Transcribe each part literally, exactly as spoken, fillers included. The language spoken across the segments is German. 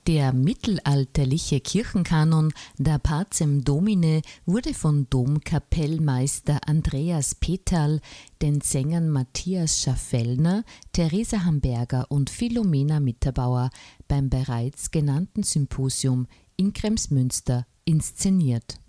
Der mittelalterliche Kirchenkanon Der Pacem Domini wurde von Domkapellmeister Andreas Peterl, den Sängern Matthias Schafellner, Theresa Hamberger und Philomena Mitterbauer beim bereits genannten Symposium in Kremsmünster inszeniert.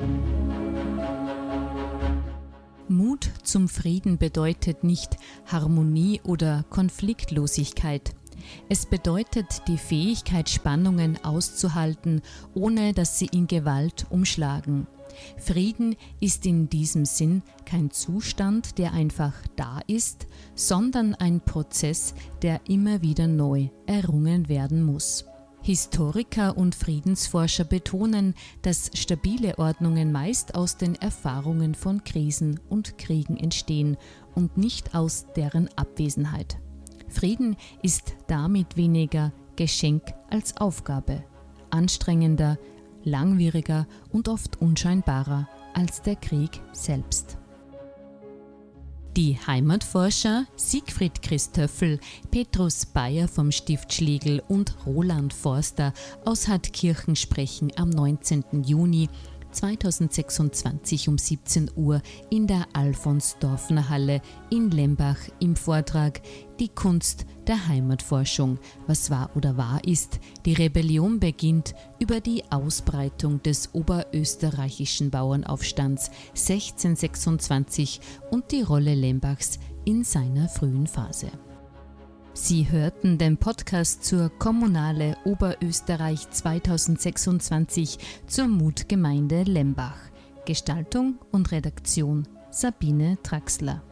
Mut zum Frieden bedeutet nicht Harmonie oder Konfliktlosigkeit. Es bedeutet die Fähigkeit, Spannungen auszuhalten, ohne dass sie in Gewalt umschlagen. Frieden ist in diesem Sinn kein Zustand, der einfach da ist, sondern ein Prozess, der immer wieder neu errungen werden muss. Historiker und Friedensforscher betonen, dass stabile Ordnungen meist aus den Erfahrungen von Krisen und Kriegen entstehen und nicht aus deren Abwesenheit. Frieden ist damit weniger Geschenk als Aufgabe, anstrengender, langwieriger und oft unscheinbarer als der Krieg selbst. Die Heimatforscher Siegfried Christöffel, Petrus Bayer vom Stift Schlegel und Roland Forster aus Hartkirchen sprechen am neunzehnten Juni zweitausendsechsundzwanzig um siebzehn Uhr in der Alfons-Dorfner Halle in Lembach im Vortrag Die Kunst der Heimatforschung, was war oder wahr ist, die Rebellion beginnt, über die Ausbreitung des oberösterreichischen Bauernaufstands sechzehnhundertsechsundzwanzig und die Rolle Lembachs in seiner frühen Phase. Sie hörten den Podcast zur Kommunale Oberösterreich zweitausendsechsundzwanzig zur Mutgemeinde Lembach. Gestaltung und Redaktion Sabine Traxler.